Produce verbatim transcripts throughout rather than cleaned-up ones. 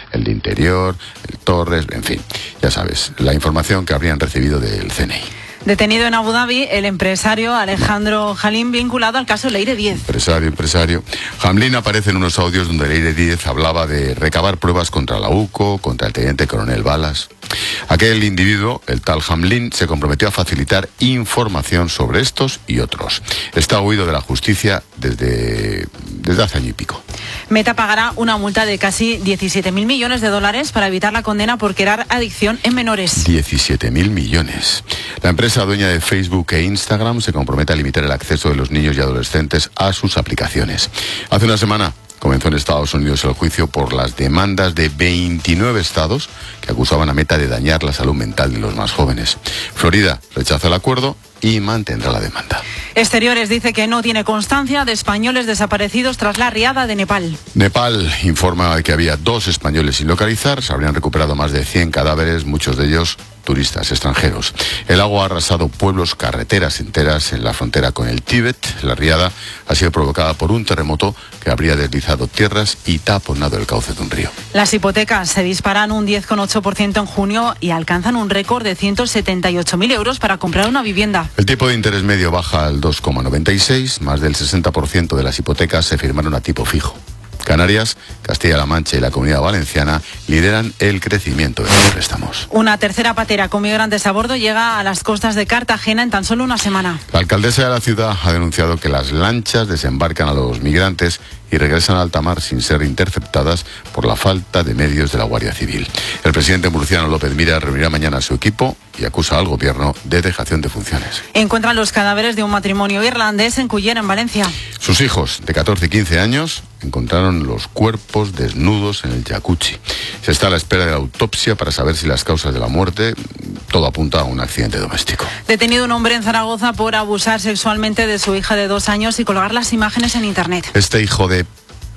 el de Interior, el Torres, en fin, ya sabes, la información que habrían recibido del C N I. Detenido en Abu Dhabi el empresario Alejandro Hamlin, vinculado al caso Leire diez. Empresario, empresario. Hamlin aparece en unos audios donde Leire diez hablaba de recabar pruebas contra la U C O, contra el teniente coronel Balas. Aquel individuo, el tal Hamlin, se comprometió a facilitar información sobre estos y otros. Está huido de la justicia desde, desde hace año y pico. Meta pagará una multa de casi diecisiete mil millones de dólares para evitar la condena por crear adicción en menores. diecisiete mil millones. La empresa dueña de Facebook e Instagram se compromete a limitar el acceso de los niños y adolescentes a sus aplicaciones. Hace una semana comenzó en Estados Unidos el juicio por las demandas de veintinueve estados que acusaban a Meta de dañar la salud mental de los más jóvenes. Florida rechazó el acuerdo y mantendrá la demanda. Exteriores dice que no tiene constancia de españoles desaparecidos tras la riada de Nepal. Nepal informa que había dos españoles sin localizar, se habrían recuperado más de cien cadáveres, muchos de ellos turistas extranjeros. El agua ha arrasado pueblos, carreteras enteras en la frontera con el Tíbet. La riada ha sido provocada por un terremoto que habría deslizado tierras y taponado el cauce de un río. Las hipotecas se disparan un diez coma ocho por ciento en junio y alcanzan un récord de ciento setenta y ocho mil euros para comprar una vivienda. El tipo de interés medio baja al dos coma noventa y seis, más del sesenta por ciento de las hipotecas se firmaron a tipo fijo. Canarias, Castilla-La Mancha y la Comunidad Valenciana lideran el crecimiento de los préstamos. Una tercera patera con migrantes a bordo llega a las costas de Cartagena en tan solo una semana. La alcaldesa de la ciudad ha denunciado que las lanchas desembarcan a los migrantes y regresan a alta mar sin ser interceptadas por la falta de medios de la Guardia Civil. El presidente murciano López Miras reunirá mañana a su equipo y acusa al gobierno de dejación de funciones. Encuentran los cadáveres de un matrimonio irlandés en Cullera, en Valencia. Sus hijos, de catorce y quince años, encontraron los cuerpos desnudos en el jacuzzi. Se está a la espera de la autopsia para saber si las causas de la muerte, todo apunta a un accidente doméstico. Detenido un hombre en Zaragoza por abusar sexualmente de su hija de dos años y colgar las imágenes en internet. Este hijo de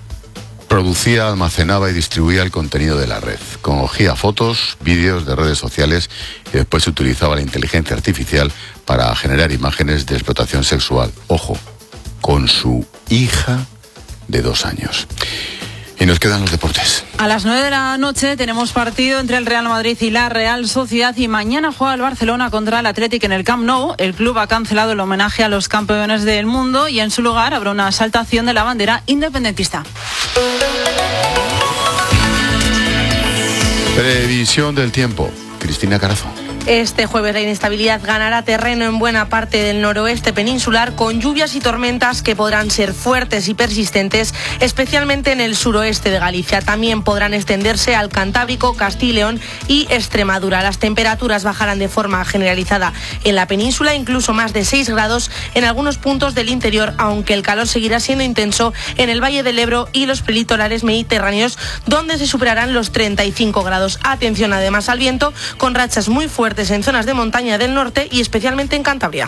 producía, almacenaba y distribuía el contenido de la red. Cogía fotos, vídeos de redes sociales y después utilizaba la inteligencia artificial para generar imágenes de explotación sexual. Ojo, con su hija de dos años. Y nos quedan los deportes. A las nueve de la noche tenemos partido entre el Real Madrid y la Real Sociedad y mañana juega el Barcelona contra el Athletic en el Camp Nou. El club ha cancelado el homenaje a los campeones del mundo y en su lugar habrá una exaltación de la bandera independentista. Previsión del tiempo. Cristina Carazo. Este jueves la inestabilidad ganará terreno en buena parte del noroeste peninsular con lluvias y tormentas que podrán ser fuertes y persistentes, especialmente en el suroeste de Galicia. También podrán extenderse al Cantábrico, Castilla y León y Extremadura. Las temperaturas bajarán de forma generalizada en la península, incluso más de seis grados en algunos puntos del interior, aunque el calor seguirá siendo intenso en el Valle del Ebro y los prelitorales mediterráneos, donde se superarán los treinta y cinco grados. Atención además al viento, con rachas muy fuertes en zonas de montaña del norte y especialmente en Cantabria.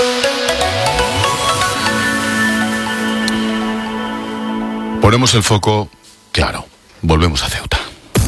Ponemos el foco, claro, volvemos a Ceuta.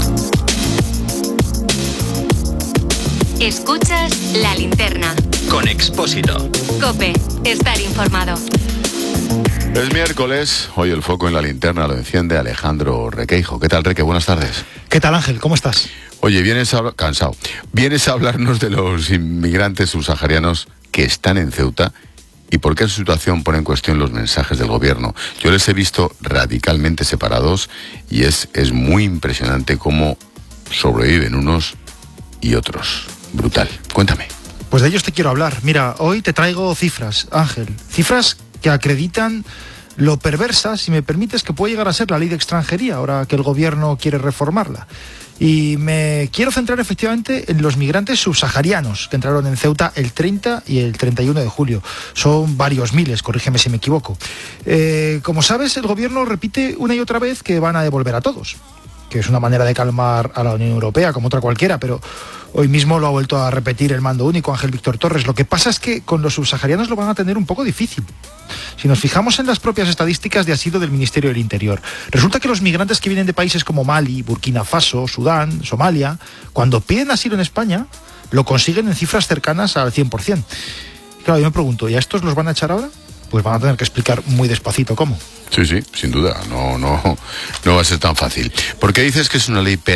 Escuchas La Linterna. Con Expósito. COPE, estar informado. Es miércoles, hoy el foco en La Linterna lo enciende Alejandro Requeijo. ¿Qué tal, Reque? Buenas tardes. ¿Qué tal, Ángel? ¿Cómo estás? Oye, vienes a... cansado. Vienes a hablarnos de los inmigrantes subsaharianos que están en Ceuta y por qué su situación pone en cuestión los mensajes del gobierno. Yo les he visto radicalmente separados y es, es muy impresionante cómo sobreviven unos y otros. Brutal. Cuéntame. Pues de ellos te quiero hablar. Mira, hoy te traigo cifras, Ángel. Cifras que acreditan lo perversa, si me permites, que puede llegar a ser la ley de extranjería, ahora que el gobierno quiere reformarla. Y me quiero centrar efectivamente en los migrantes subsaharianos que entraron en Ceuta el treinta y el treinta y uno de julio. Son varios miles, corrígeme si me equivoco. Eh, como sabes, el gobierno repite una y otra vez que van a devolver a todos, que es una manera de calmar a la Unión Europea como otra cualquiera, pero hoy mismo lo ha vuelto a repetir el mando único, Ángel Víctor Torres. Lo que pasa es que con los subsaharianos lo van a tener un poco difícil. Si nos fijamos en las propias estadísticas de asilo del Ministerio del Interior, resulta que los migrantes que vienen de países como Mali, Burkina Faso, Sudán, Somalia, cuando piden asilo en España, lo consiguen en cifras cercanas al cien por ciento. Claro, yo me pregunto, ¿y a estos los van a echar ahora? Pues van a tener que explicar muy despacito cómo. Sí, sí, sin duda, no, no, no va a ser tan fácil. ¿Por qué dices que es una ley